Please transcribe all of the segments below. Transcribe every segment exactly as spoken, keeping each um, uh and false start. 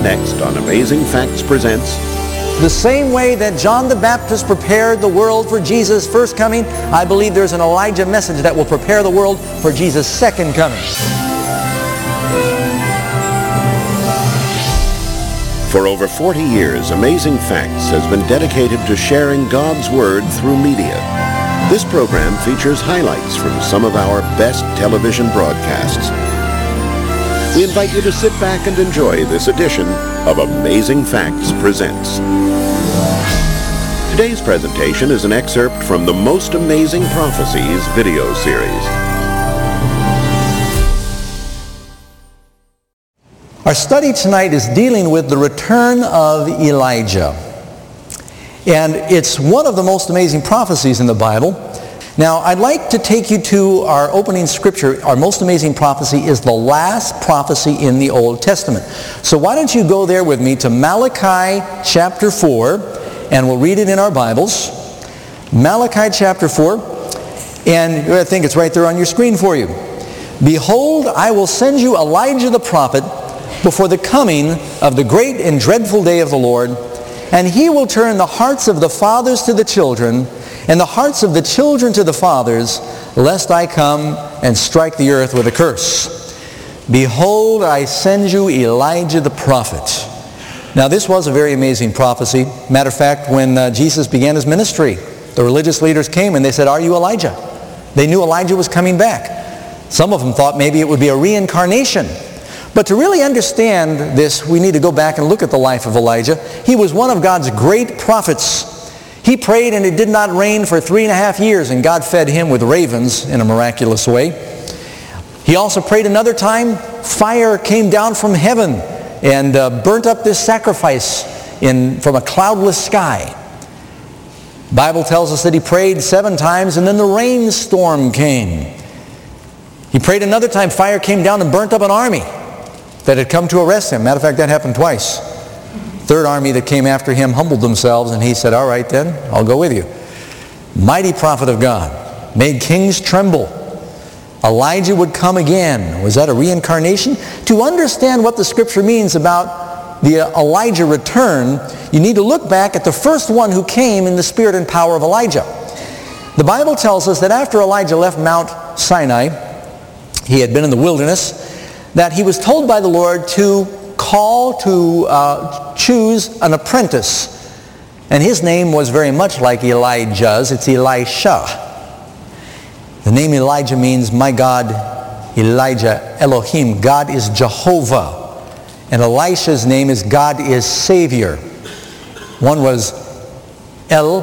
next on Amazing Facts Presents. The same way that John the Baptist prepared the world for Jesus' first coming, I believe there's an Elijah message that will prepare the world for Jesus' second coming. For over forty years, Amazing Facts has been dedicated to sharing God's Word through media. This program features highlights from some of our best television broadcasts. We invite you to sit back and enjoy this edition of Amazing Facts Presents. Today's presentation is an excerpt from the Most Amazing Prophecies video series. Our study tonight is dealing with the return of Elijah. And it's one of the most amazing prophecies in the Bible. Now, I'd like to take you to our opening scripture. Our most amazing prophecy is the last prophecy in the Old Testament. So why don't you go there with me to Malachi chapter four, and we'll read it in our Bibles. Malachi chapter four, and I think it's right there on your screen for you. Behold, I will send you Elijah the prophet before the coming of the great and dreadful day of the Lord, and he will turn the hearts of the fathers to the children, and the hearts of the children to the fathers, lest I come and strike the earth with a curse. Behold, I send you Elijah the prophet. Now, this was a very amazing prophecy. Matter of fact, when uh, Jesus began his ministry, the religious leaders came and they said, "Are you Elijah?" They knew Elijah was coming back. Some of them thought maybe it would be a reincarnation. But to really understand this, we need to go back and look at the life of Elijah. He was one of God's great prophets. He prayed and it did not rain for three and a half years, and God fed him with ravens in a miraculous way. He also prayed another time. Fire came down from heaven and uh, burnt up this sacrifice in, from a cloudless sky. The Bible tells us that he prayed seven times, and then the rainstorm came. He prayed another time. Fire came down and burnt up an army that had come to arrest him. Matter of fact, that happened twice. Third army that came after him humbled themselves, and he said, "All right then, I'll go with you." Mighty prophet of God, made kings tremble. Elijah would come again. Was that a reincarnation? To understand what the scripture means about the Elijah return, you need to look back at the first one who came in the spirit and power of Elijah. The Bible tells us that after Elijah left Mount Sinai, he had been in the wilderness, that he was told by the Lord to call to uh, choose an apprentice. And his name was very much like Elijah's. It's Elisha. The name Elijah means, my God, Elijah, Elohim. God is Jehovah. And Elisha's name is God is Savior. One was El,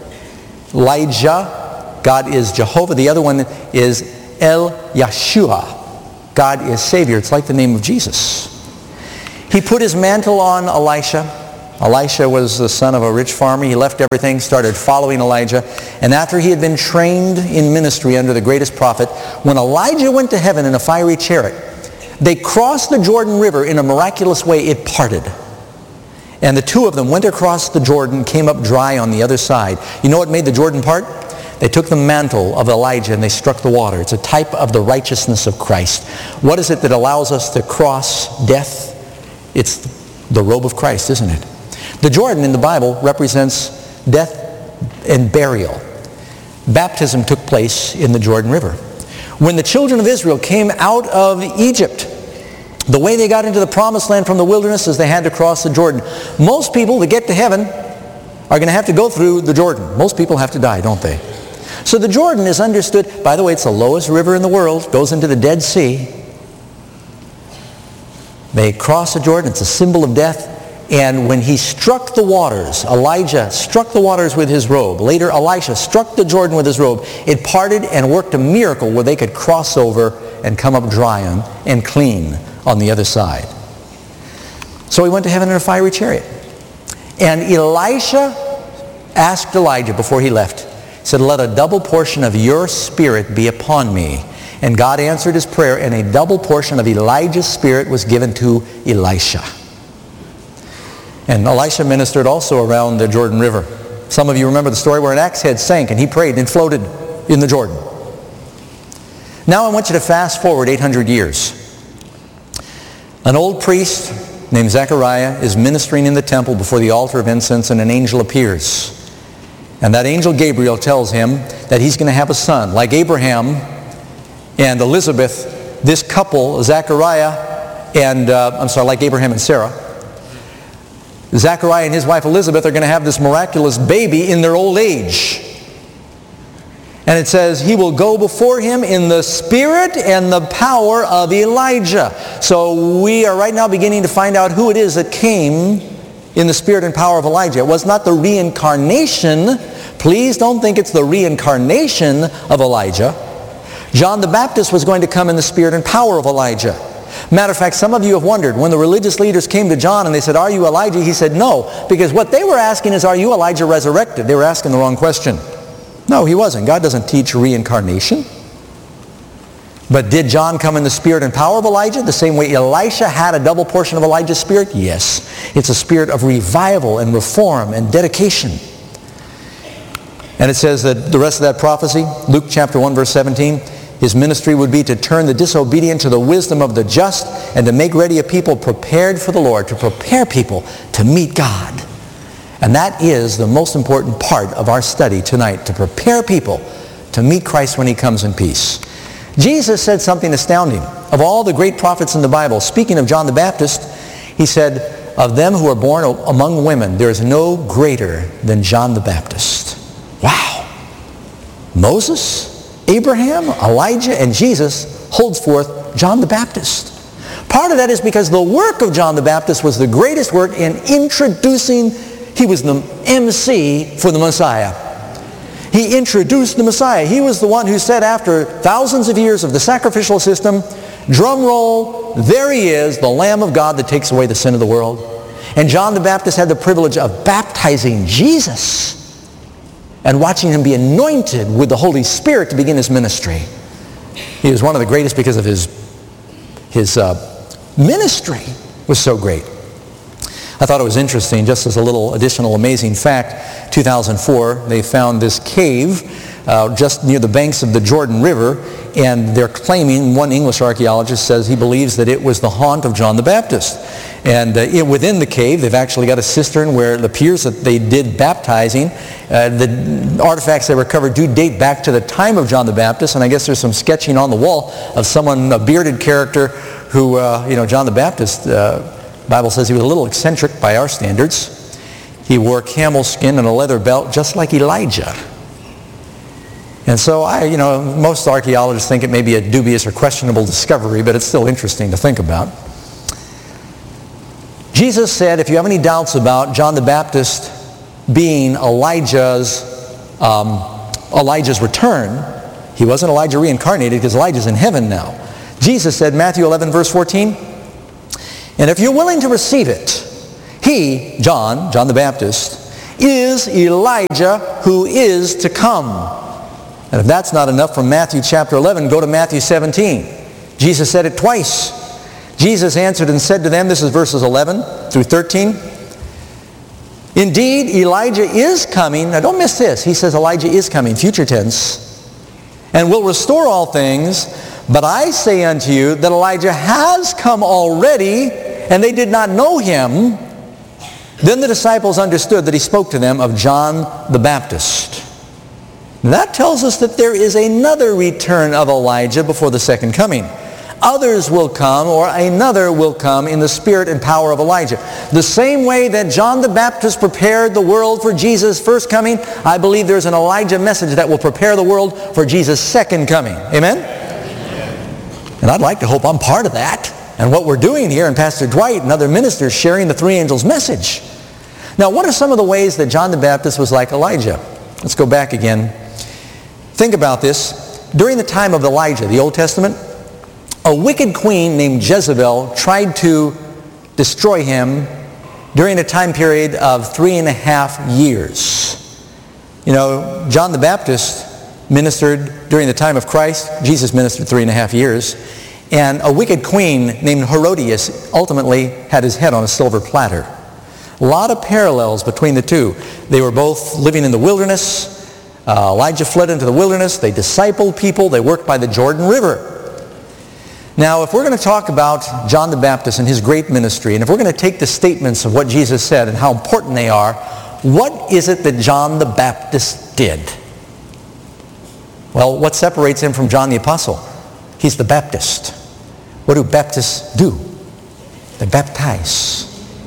Elijah, God is Jehovah. The other one is El Yeshua. God is Savior. It's like the name of Jesus. He put his mantle on Elisha. Elisha was the son of a rich farmer. He left everything, started following Elijah. And after he had been trained in ministry under the greatest prophet, when Elijah went to heaven in a fiery chariot, they crossed the Jordan River in a miraculous way. It parted. And the two of them went across the Jordan, came up dry on the other side. You know what made the Jordan part? They took the mantle of Elijah and they struck the water. It's a type of the righteousness of Christ. What is it that allows us to cross death? It's the robe of Christ, isn't it? The Jordan in the Bible represents death and burial. Baptism took place in the Jordan River. When the children of Israel came out of Egypt, the way they got into the promised land from the wilderness is they had to cross the Jordan. Most people that get to heaven are going to have to go through the Jordan. Most people have to die, don't they? So the Jordan is understood. By the way, it's the lowest river in the world. Goes into the Dead Sea. They cross the Jordan. It's a symbol of death. And when he struck the waters, Elijah struck the waters with his robe. Later, Elisha struck the Jordan with his robe. It parted and worked a miracle where they could cross over and come up dry on, and clean on the other side. So he went to heaven in a fiery chariot. And Elisha asked Elijah before he left, said, "Let a double portion of your spirit be upon me." And God answered his prayer, and a double portion of Elijah's spirit was given to Elisha. And Elisha ministered also around the Jordan River. Some of you remember the story where an axe head sank and he prayed and floated in the Jordan. Now I want you to fast forward eight hundred years. An old priest named Zechariah is ministering in the temple before the altar of incense, and an angel appears. And that angel Gabriel tells him that he's going to have a son. Like Abraham and Elizabeth, this couple, Zechariah and, uh, I'm sorry, like Abraham and Sarah, Zechariah and his wife Elizabeth are going to have this miraculous baby in their old age. And it says, he will go before him in the spirit and the power of Elijah. So we are right now beginning to find out who it is that came in the spirit and power of Elijah. It was not the reincarnation. Please don't think it's the reincarnation of Elijah. John the Baptist was going to come in the spirit and power of Elijah. Matter of fact, some of you have wondered, when the religious leaders came to John and they said, are you Elijah? He said, no, because what they were asking is, are you Elijah resurrected? They were asking the wrong question. No, he wasn't. God doesn't teach reincarnation. But did John come in the spirit and power of Elijah? The same way Elisha had a double portion of Elijah's spirit? Yes. It's a spirit of revival and reform and dedication. And it says that the rest of that prophecy, Luke chapter one, verse seventeen, his ministry would be to turn the disobedient to the wisdom of the just and to make ready a people prepared for the Lord, to prepare people to meet God. And that is the most important part of our study tonight, to prepare people to meet Christ when he comes in peace. Jesus said something astounding. Of all the great prophets in the Bible, speaking of John the Baptist, he said, of them who are born among women, there is no greater than John the Baptist. Wow. Moses, Abraham, Elijah, and Jesus holds forth John the Baptist. Part of that is because the work of John the Baptist was the greatest work in introducing. He was the M C for the Messiah. He introduced the Messiah. He was the one who said, after thousands of years of the sacrificial system, drum roll, there he is, the Lamb of God that takes away the sin of the world. And John the Baptist had the privilege of baptizing Jesus and watching him be anointed with the Holy Spirit to begin his ministry. He was one of the greatest because of his, his uh, ministry was so great. I thought it was interesting, just as a little additional amazing fact, two thousand four, they found this cave uh, just near the banks of the Jordan River, and they're claiming, one English archaeologist says he believes that it was the haunt of John the Baptist. And uh, it, within the cave, they've actually got a cistern where it appears that they did baptizing. Uh, the artifacts they recovered do date back to the time of John the Baptist, and I guess there's some sketching on the wall of someone, a bearded character, who, uh, you know, John the Baptist, uh, the Bible says he was a little eccentric by our standards. He wore camel skin and a leather belt just like Elijah. And so I, you know, most archaeologists think it may be a dubious or questionable discovery, but it's still interesting to think about. Jesus said, if you have any doubts about John the Baptist being Elijah's, um, Elijah's return, he wasn't Elijah reincarnated because Elijah's in heaven now. Jesus said, Matthew eleven, verse fourteen, and if you're willing to receive it, he, John, John the Baptist, is Elijah who is to come. And if that's not enough from Matthew chapter eleven, go to Matthew seventeen. Jesus said it twice. Jesus answered and said to them, this is verses eleven through thirteen, indeed, Elijah is coming. Now don't miss this. He says Elijah is coming, future tense, and will restore all things. But I say unto you that Elijah has come already, and they did not know him. Then the disciples understood that he spoke to them of John the Baptist. That tells us that there is another return of Elijah before the second coming. Others will come, or another will come in the spirit and power of Elijah. The same way that John the Baptist prepared the world for Jesus' first coming, I believe there's an Elijah message that will prepare the world for Jesus' second coming. Amen? And I'd like to hope I'm part of that. And what we're doing here, and Pastor Dwight and other ministers sharing the three angels' message. Now, what are some of the ways that John the Baptist was like Elijah? Let's go back again. Think about this. During the time of Elijah, the Old Testament, a wicked queen named Jezebel tried to destroy him during a time period of three and a half years. You know, John the Baptist ministered during the time of Christ. Jesus ministered three and a half years. And a wicked queen named Herodias ultimately had his head on a silver platter. A lot of parallels between the two. They were both living in the wilderness. Uh, Elijah fled into the wilderness. They discipled people. They worked by the Jordan River. Now, if we're going to talk about John the Baptist and his great ministry, and if we're going to take the statements of what Jesus said and how important they are, what is it that John the Baptist did? Well, what separates him from John the Apostle? He's the Baptist. What do Baptists do? They baptize.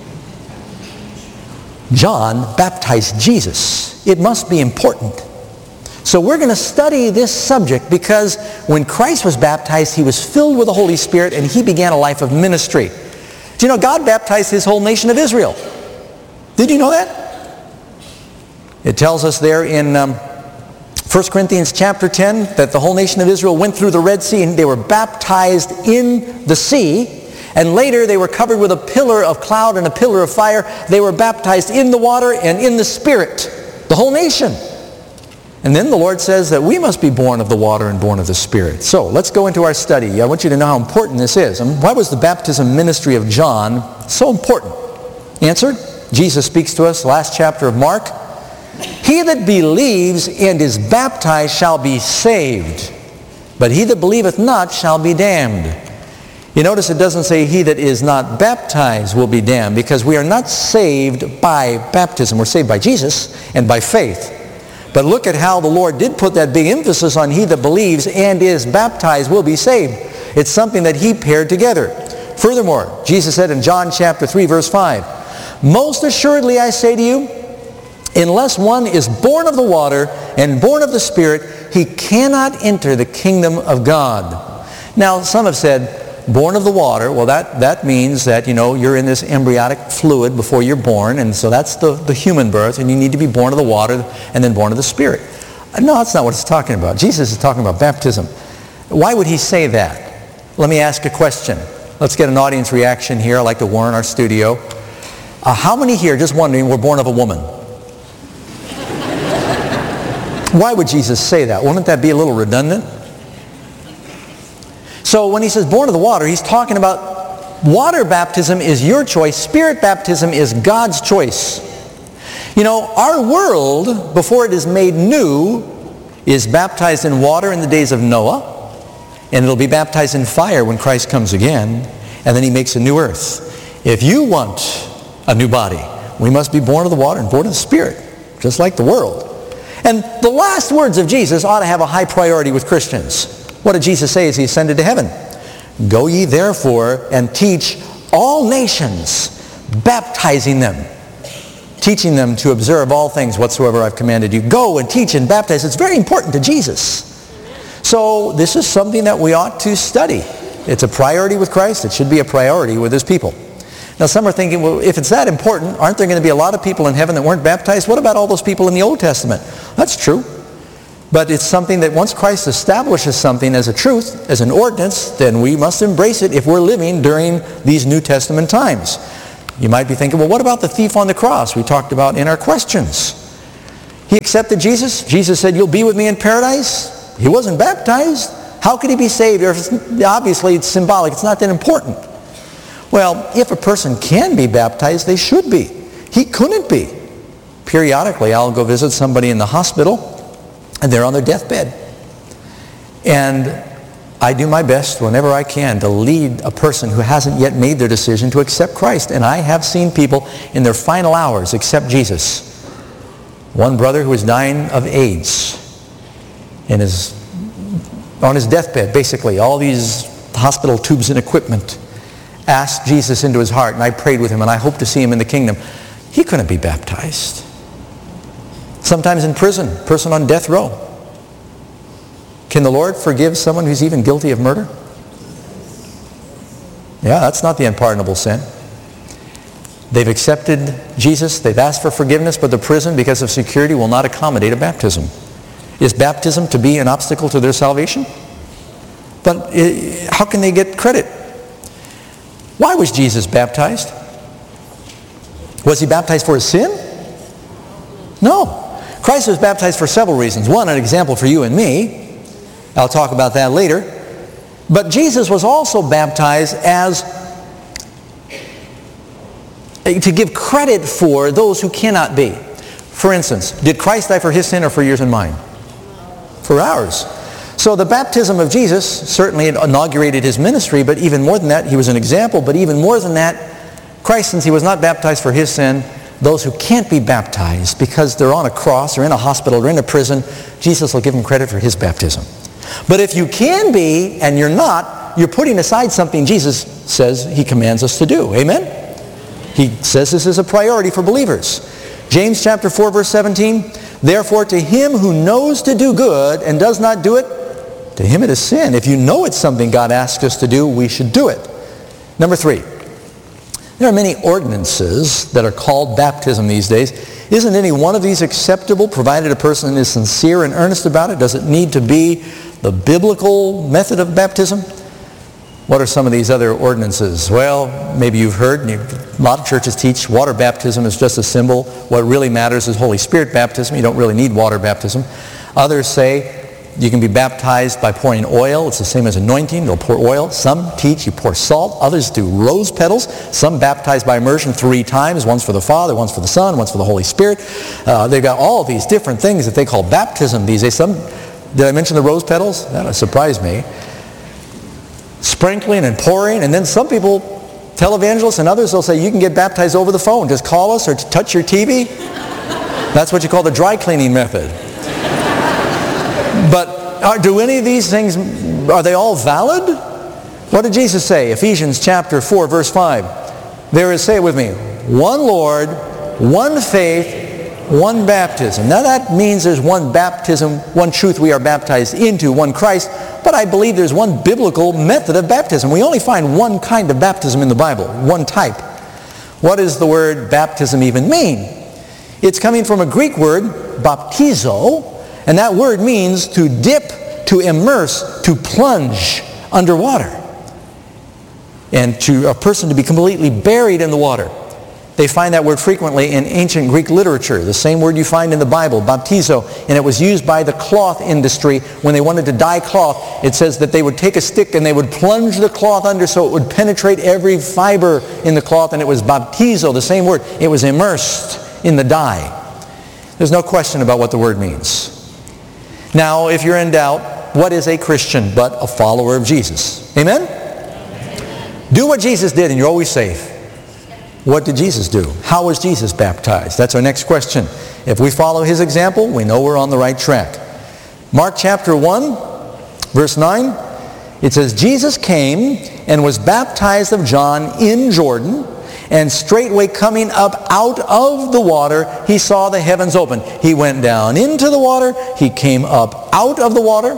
John baptized Jesus. It must be important. So we're going to study this subject because when Christ was baptized, he was filled with the Holy Spirit and he began a life of ministry. Do you know God baptized his whole nation of Israel? Did you know that? It tells us there in um, First Corinthians chapter ten that the whole nation of Israel went through the Red Sea and they were baptized in the sea. And later they were covered with a pillar of cloud and a pillar of fire. They were baptized in the water and in the Spirit. The whole nation. And then the Lord says that we must be born of the water and born of the Spirit. So let's go into our study. I want you to know how important this is. And why was the baptism ministry of John so important? Answer, Jesus speaks to us, last chapter of Mark. He that believes and is baptized shall be saved, but he that believeth not shall be damned. You notice it doesn't say he that is not baptized will be damned, because we are not saved by baptism. We're saved by Jesus and by faith. But look at how the Lord did put that big emphasis on he that believes and is baptized will be saved. It's something that he paired together. Furthermore, Jesus said in John chapter three, verse five, most assuredly I say to you, unless one is born of the water and born of the Spirit, he cannot enter the kingdom of God. Now, some have said, born of the water, well that, that means that, you know, you're in this embryonic fluid before you're born, and so that's the, the human birth, and you need to be born of the water and then born of the Spirit. No, that's not what it's talking about. Jesus is talking about baptism. Why would he say that? Let me ask a question. Let's get an audience reaction here. I like to warn our studio. Uh, how many here, just wondering, were born of a woman? Why would Jesus say that? Wouldn't that be a little redundant? So when he says born of the water, he's talking about water baptism is your choice. Spirit baptism is God's choice. You know, our world, before it is made new, is baptized in water in the days of Noah, and it'll be baptized in fire when Christ comes again, and then he makes a new earth. If you want a new body, we must be born of the water and born of the Spirit, just like the world. And the last words of Jesus ought to have a high priority with Christians. What did Jesus say as he ascended to heaven? Go ye therefore and teach all nations, baptizing them, teaching them to observe all things whatsoever I've commanded you. Go and teach and baptize. It's very important to Jesus. So this is something that we ought to study. It's a priority with Christ. It should be a priority with his people. Now some are thinking, well, if it's that important, aren't there going to be a lot of people in heaven that weren't baptized? What about all those people in the Old Testament? That's true. But it's something that once Christ establishes something as a truth, as an ordinance, then we must embrace it if we're living during these New Testament times. You might be thinking, well, what about the thief on the cross we talked about in our questions? He accepted Jesus. Jesus said, you'll be with me in paradise. He wasn't baptized. How could he be saved? Obviously, it's symbolic. It's not that important. Well, if a person can be baptized, they should be. He couldn't be. Periodically, I'll go visit somebody in the hospital, and they're on their deathbed. And I do my best whenever I can to lead a person who hasn't yet made their decision to accept Christ. And I have seen people in their final hours accept Jesus. One brother who was dying of AIDS and is on his deathbed, basically, all these hospital tubes and equipment, asked Jesus into his heart, and I prayed with him, and I hope to see him in the kingdom. He couldn't be baptized. Sometimes in prison, person on death row. Can the Lord forgive someone who's even guilty of murder? Yeah, that's not the unpardonable sin. They've accepted Jesus, they've asked for forgiveness, but the prison, because of security, will not accommodate a baptism. Is baptism to be an obstacle to their salvation? But how can they get credit? Why was Jesus baptized? Was he baptized for his sin? No. Christ was baptized for several reasons. One, an example for you and me. I'll talk about that later. But Jesus was also baptized as to give credit for those who cannot be. For instance, did Christ die for his sin or for yours and mine? For ours. So the baptism of Jesus certainly inaugurated his ministry, but even more than that, he was an example. But even more than that, Christ, since he was not baptized for his sin, those who can't be baptized because they're on a cross or in a hospital or in a prison, Jesus will give them credit for his baptism. But if you can be and you're not, you're putting aside something Jesus says he commands us to do. Amen? He says this is a priority for believers. James chapter four, verse seventeen, therefore to him who knows to do good and does not do it, to him it is sin. If you know it's something God asks us to do, we should do it. Number three, there are many ordinances that are called baptism these days. Isn't any one of these acceptable provided a person is sincere and earnest about it? Does it need to be the biblical method of baptism? What are some of these other ordinances? Well, maybe you've heard, a lot of churches teach water baptism is just a symbol. What really matters is Holy Spirit baptism. You don't really need water baptism. Others say you can be baptized by pouring oil. It's the same as anointing. They'll pour oil. Some teach you pour salt. Others do rose petals. Some baptize by immersion three times. One's for the Father, one's for the Son, one's for the Holy Spirit. Uh, they've got all these different things that they call baptism these days. Some, did I mention the rose petals? That would surprise me. Sprinkling and pouring, and then some people, televangelists and others, will say you can get baptized over the phone. Just call us or touch your T V. That's what you call the dry cleaning method. But are, do any of these things, are they all valid? What did Jesus say? Ephesians chapter four, verse five. There is, say it with me, one Lord, one faith, one baptism. Now that means there's one baptism, one truth we are baptized into, one Christ, but I believe there's one biblical method of baptism. We only find one kind of baptism in the Bible, one type. What does the word baptism even mean? It's coming from a Greek word, baptizo, and that word means to dip, to immerse, to plunge underwater. And to a person to be completely buried in the water. They find that word frequently in ancient Greek literature, the same word you find in the Bible, baptizo, and it was used by the cloth industry when they wanted to dye cloth. It says that they would take a stick and they would plunge the cloth under so it would penetrate every fiber in the cloth, and it was baptizo, the same word. It was immersed in the dye. There's no question about what the word means. Now, if you're in doubt, what is a Christian but a follower of Jesus? Amen? Do what Jesus did and you're always safe. What did Jesus do? How was Jesus baptized? That's our next question. If we follow his example, we know we're on the right track. Mark chapter one, verse nine, it says, Jesus came and was baptized of John in Jordan, and straightway coming up out of the water, he saw the heavens open. He went down into the water. He came up out of the water.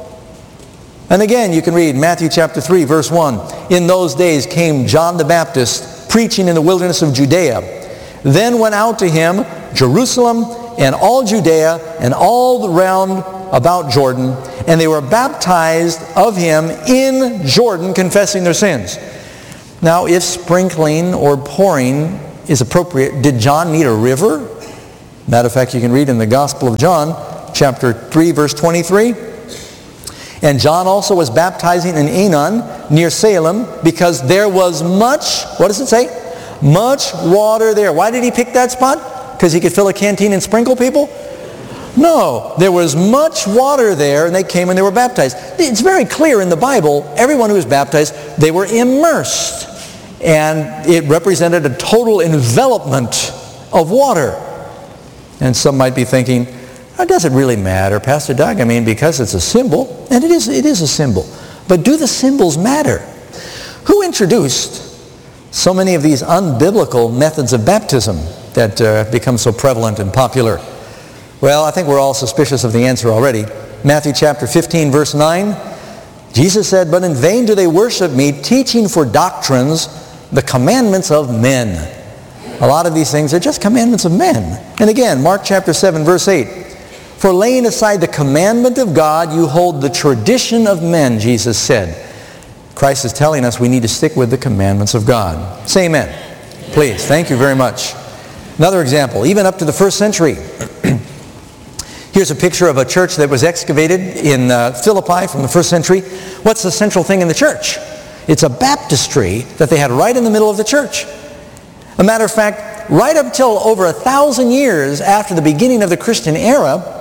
And again, you can read Matthew chapter three, verse one. In those days came John the Baptist, preaching in the wilderness of Judea. Then went out to him Jerusalem and all Judea and all round about Jordan, and they were baptized of him in Jordan, confessing their sins. Now, if sprinkling or pouring is appropriate, did John need a river? Matter of fact, you can read in the Gospel of John, chapter three, verse twenty-three. And John also was baptizing in Aenon near Salem because there was much, what does it say? Much water there. Why did he pick that spot? Because he could fill a canteen and sprinkle people? No, there was much water there, and they came and they were baptized. It's very clear in the Bible, everyone who was baptized, they were immersed. And it represented a total envelopment of water. And some might be thinking, it doesn't really matter, Pastor Doug. I mean, because it's a symbol, and it is, it is a symbol. But do the symbols matter? Who introduced so many of these unbiblical methods of baptism that uh, become so prevalent and popular? Well, I think we're all suspicious of the answer already. Matthew chapter fifteen, verse nine, Jesus said, but in vain do they worship me, teaching for doctrines the commandments of men. A lot of these things are just commandments of men. And again, Mark chapter seven, verse eight, for laying aside the commandment of God, you hold the tradition of men, Jesus said. Christ is telling us we need to stick with the commandments of God. Say amen. Please. Thank you very much. Another example, even up to the first century. Here's a picture of a church that was excavated in uh, Philippi from the first century. What's the central thing in the church? It's a baptistry that they had right in the middle of the church. A matter of fact, right up till over a thousand years after the beginning of the Christian era,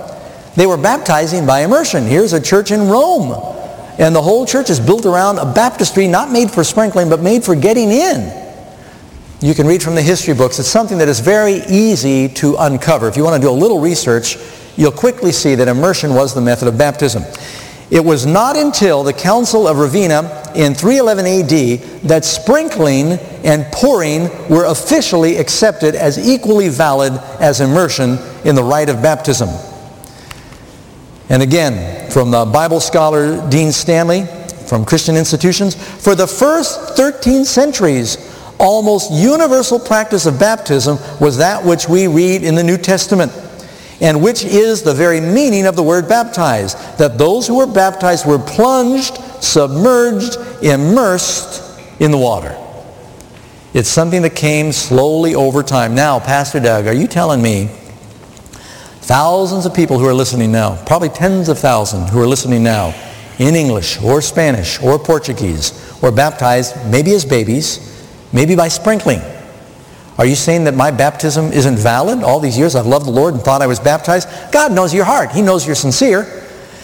They were baptizing by immersion. Here's a church in Rome, and the whole church is built around a baptistry not made for sprinkling, but made for getting in. You can read from the history books. It's something that is very easy to uncover. If you want to do a little research, you'll quickly see that immersion was the method of baptism. It was not until the Council of Ravenna in three eleven A D that sprinkling and pouring were officially accepted as equally valid as immersion in the rite of baptism. And again, from the Bible scholar Dean Stanley from Christian Institutions, for the first thirteen centuries, almost universal practice of baptism was that which we read in the New Testament, and which is the very meaning of the word baptized, that those who were baptized were plunged, submerged, immersed in the water. It's something that came slowly over time. Now, Pastor Doug, are you telling me thousands of people who are listening now, probably tens of thousands who are listening now, in English or Spanish or Portuguese, were baptized maybe as babies, maybe by sprinkling? Are you saying that my baptism isn't valid? All these years I've loved the Lord and thought I was baptized. God knows your heart. He knows you're sincere.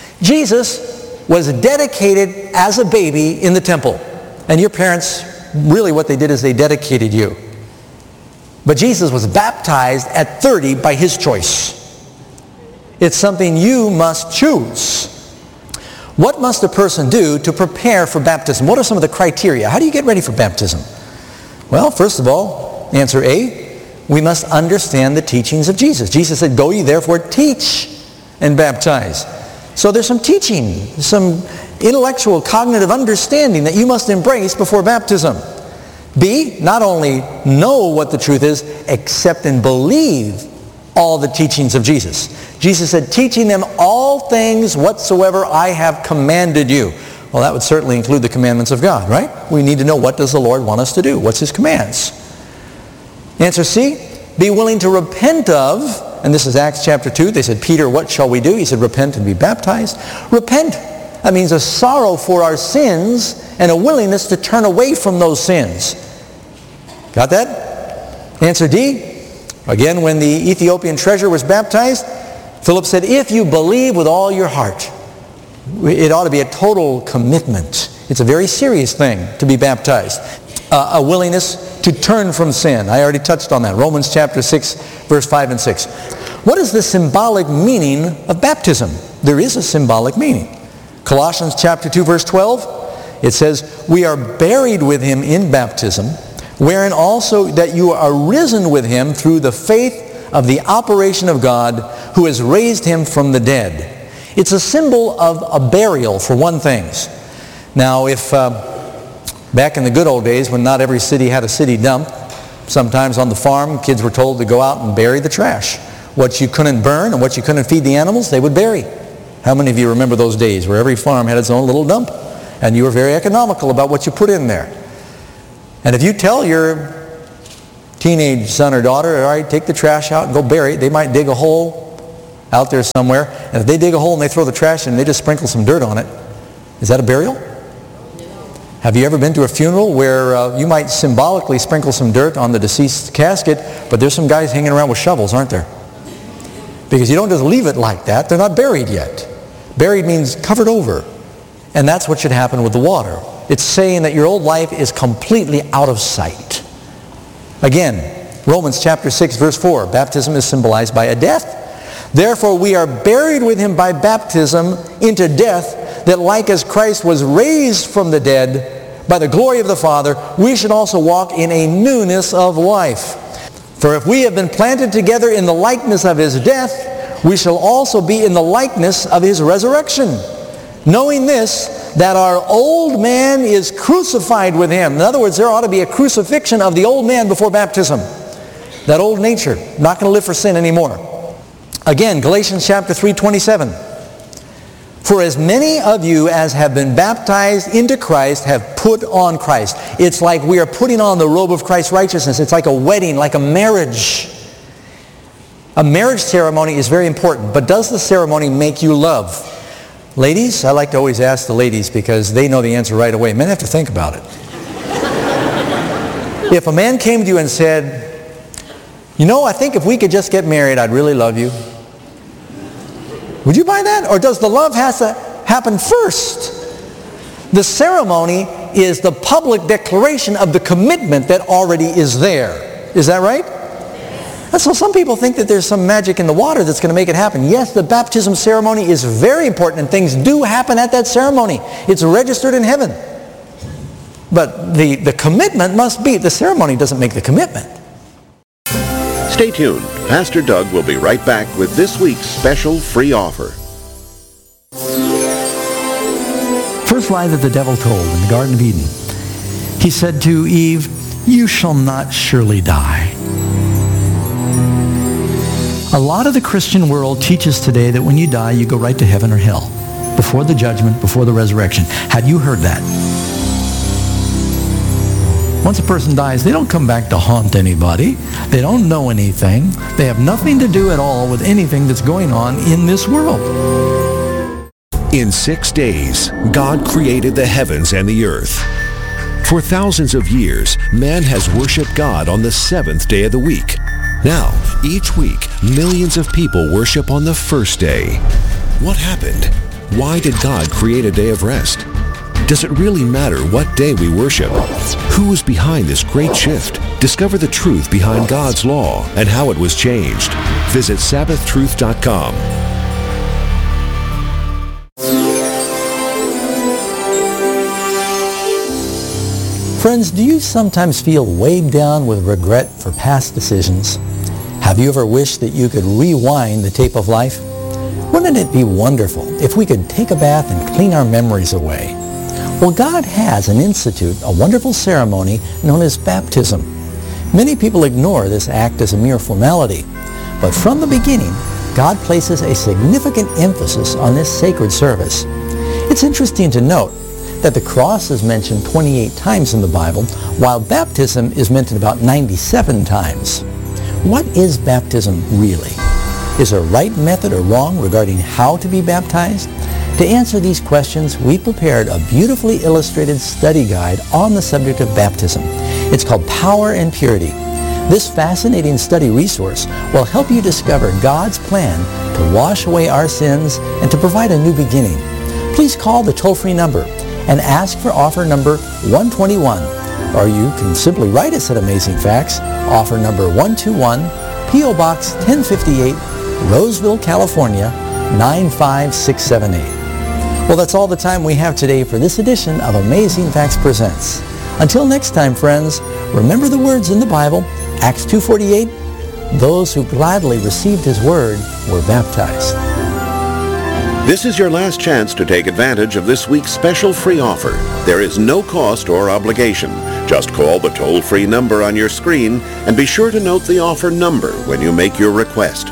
Jesus was dedicated as a baby in the temple. And your parents, really what they did is they dedicated you. But Jesus was baptized at thirty by his choice. It's something you must choose. What must a person do to prepare for baptism? What are some of the criteria? How do you get ready for baptism? Well, first of all, answer A, we must understand the teachings of Jesus. Jesus said, "Go ye therefore teach and baptize." So there's some teaching, some intellectual, cognitive understanding that you must embrace before baptism. B, not only know what the truth is, accept and believe all the teachings of Jesus. Jesus said, "Teaching them all things whatsoever I have commanded you." Well, that would certainly include the commandments of God, right? We need to know, what does the Lord want us to do? What's his commands? Answer C, be willing to repent of, and this is Acts chapter two. They said, "Peter, what shall we do?" He said, "Repent and be baptized." Repent, that means a sorrow for our sins and a willingness to turn away from those sins. Got that? Answer D, again, when the Ethiopian treasurer was baptized, Philip said, "If you believe with all your heart." It ought to be a total commitment. It's a very serious thing to be baptized. Uh, a willingness to turn from sin. I already touched on that. Romans chapter six, verse five and six. What is the symbolic meaning of baptism? There is a symbolic meaning. Colossians chapter two, verse twelve, it says, "We are buried with him in baptism, wherein also that you are risen with him through the faith of the operation of God, who has raised him from the dead." It's a symbol of a burial, for one thing. Now, if uh, back in the good old days, when not every city had a city dump, sometimes on the farm, kids were told to go out and bury the trash. What you couldn't burn and what you couldn't feed the animals, they would bury. How many of you remember those days where every farm had its own little dump, and you were very economical about what you put in there? And if you tell your teenage son or daughter, all right, take the trash out and go bury it, they might dig a hole out there somewhere, and if they dig a hole and they throw the trash in and they just sprinkle some dirt on it, is that a burial? Have you ever been to a funeral where uh, you might symbolically sprinkle some dirt on the deceased casket, but there's some guys hanging around with shovels, aren't there? Because you don't just leave it like that. They're not buried yet. Buried means covered over. And that's what should happen with the water. It's saying that your old life is completely out of sight. Again, Romans chapter six, verse four, baptism is symbolized by a death. "Therefore we are buried with him by baptism into death, that like as Christ was raised from the dead by the glory of the Father, we should also walk in a newness of life. For if we have been planted together in the likeness of his death, we shall also be in the likeness of his resurrection. Knowing this, that our old man is crucified with him." In other words, there ought to be a crucifixion of the old man before baptism. That old nature, not going to live for sin anymore. Again, Galatians chapter three, twenty-seven. "For as many of you as have been baptized into Christ have put on Christ." It's like we are putting on the robe of Christ's righteousness. It's like a wedding, like a marriage. A marriage ceremony is very important, but does the ceremony make you love? Ladies, I like to always ask the ladies because they know the answer right away. Men have to think about it. If a man came to you and said, "You know, I think if we could just get married, I'd really love you." Would you buy that? Or does the love has to happen first? The ceremony is the public declaration of the commitment that already is there. Is that right? And so some people think that there's some magic in the water that's going to make it happen. Yes, the baptism ceremony is very important, and things do happen at that ceremony. It's registered in heaven. But the, the commitment must be, the ceremony doesn't make the commitment. Stay tuned. Pastor Doug will be right back with this week's special free offer. First lie that the devil told in the Garden of Eden. He said to Eve, "You shall not surely die." A lot of the Christian world teaches today that when you die, you go right to heaven or hell, before the judgment, before the resurrection. Have you heard that? Once a person dies, they don't come back to haunt anybody. They don't know anything. They have nothing to do at all with anything that's going on in this world. In six days, God created the heavens and the earth. For thousands of years, man has worshiped God on the seventh day of the week. Now, each week, millions of people worship on the first day. What happened? Why did God create a day of rest? Does it really matter what day we worship? Who is behind this great shift? Discover the truth behind God's law and how it was changed. Visit Sabbath Truth dot com. Friends, do you sometimes feel weighed down with regret for past decisions? Have you ever wished that you could rewind the tape of life? Wouldn't it be wonderful if we could take a bath and clean our memories away? Well, God has an institute, a wonderful ceremony known as baptism. Many people ignore this act as a mere formality, but from the beginning, God places a significant emphasis on this sacred service. It's interesting to note that the cross is mentioned twenty-eight times in the Bible, while baptism is mentioned about ninety-seven times. What is baptism really? Is there a right method or wrong regarding how to be baptized? To answer these questions, we prepared a beautifully illustrated study guide on the subject of baptism. It's called Power and Purity. This fascinating study resource will help you discover God's plan to wash away our sins and to provide a new beginning. Please call the toll-free number and ask for offer number one twenty-one. Or you can simply write us at Amazing Facts, offer number one twenty-one, P O Box ten fifty-eight, Roseville, California, nine five six seven eight. Well, that's all the time we have today for this edition of Amazing Facts Presents. Until next time, friends, remember the words in the Bible, Acts two forty-eight, those who gladly received his word were baptized. This is your last chance to take advantage of this week's special free offer. There is no cost or obligation. Just call the toll-free number on your screen and be sure to note the offer number when you make your request.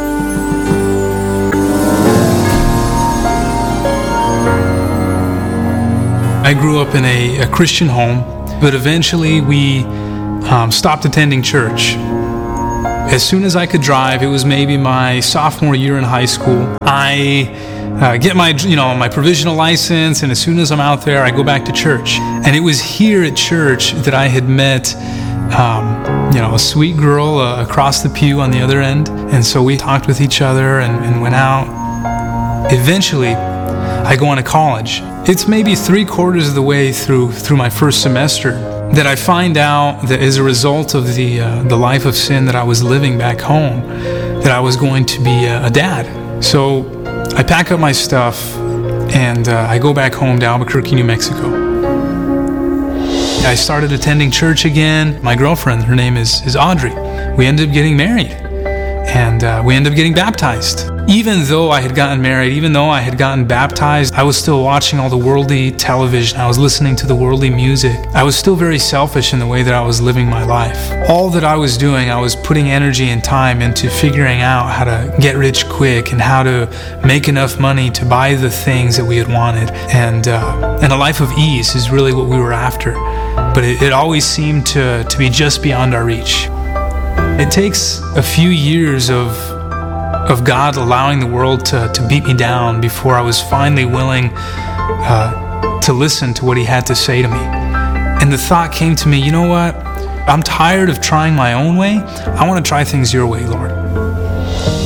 I grew up in a, a Christian home, but eventually we um, stopped attending church. As soon as I could drive, it was maybe my sophomore year in high school, I uh, get my, you know, my provisional license, and as soon as I'm out there, I go back to church. And it was here at church that I had met, um, you know, a sweet girl uh, across the pew on the other end. And so we talked with each other and, and went out. Eventually, I go on to college. It's maybe three quarters of the way through through my first semester that I find out that as a result of the uh, the life of sin that I was living back home, that I was going to be a, a dad. So I pack up my stuff and uh, I go back home to Albuquerque, New Mexico. I started attending church again. My girlfriend, her name is, is Audrey. We ended up getting married and uh, we ended up getting baptized. Even though I had gotten married, even though I had gotten baptized, I was still watching all the worldly television. I was listening to the worldly music. I was still very selfish in the way that I was living my life. All that I was doing, I was putting energy and time into figuring out how to get rich quick and how to make enough money to buy the things that we had wanted. And uh, and a life of ease is really what we were after. But it, it always seemed to, to be just beyond our reach. It takes a few years of of God allowing the world to, to beat me down before I was finally willing uh, to listen to what he had to say to me. And the thought came to me, you know what? I'm tired of trying my own way. I want to try things your way, Lord.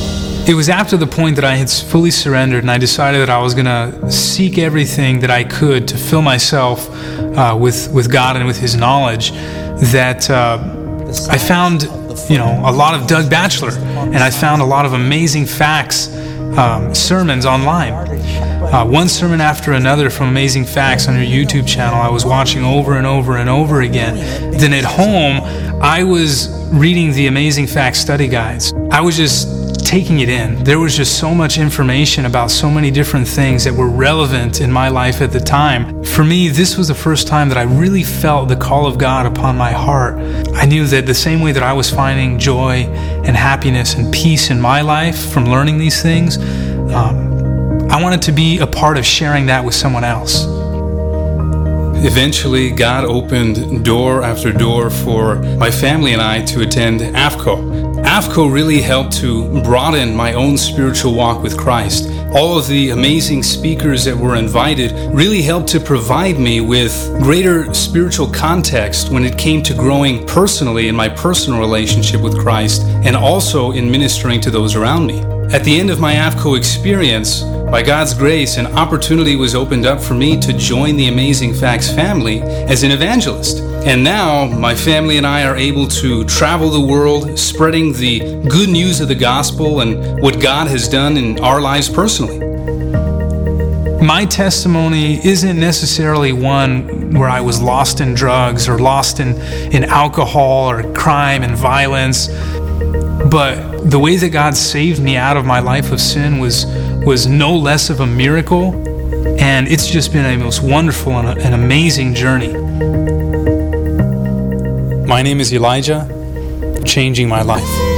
It was after the point that I had fully surrendered and I decided that I was going to seek everything that I could to fill myself uh, with, with God and with His knowledge that uh, I found, you know, a lot of Doug Batchelor, and I found a lot of amazing facts, um, sermons online. Uh, one sermon after another from Amazing Facts on your YouTube channel I was watching over and over and over again. Then at home, I was reading the Amazing Facts study guides. I was just taking it in. There was just so much information about so many different things that were relevant in my life at the time. For me, this was the first time that I really felt the call of God upon my heart. I knew that the same way that I was finding joy and happiness and peace in my life from learning these things, um, I wanted to be a part of sharing that with someone else. Eventually, God opened door after door for my family and I to attend A F C O. A F C O really helped to broaden my own spiritual walk with Christ. All of the amazing speakers that were invited really helped to provide me with greater spiritual context when it came to growing personally in my personal relationship with Christ and also in ministering to those around me. At the end of my A F C O experience, by God's grace, an opportunity was opened up for me to join the Amazing Facts family as an evangelist. And now, my family and I are able to travel the world, spreading the good news of the gospel and what God has done in our lives personally. My testimony isn't necessarily one where I was lost in drugs or lost in, in alcohol or crime and violence, but the way that God saved me out of my life of sin was was no less of a miracle, and it's just been a most wonderful and an amazing journey. My name is Elijah, changing my life.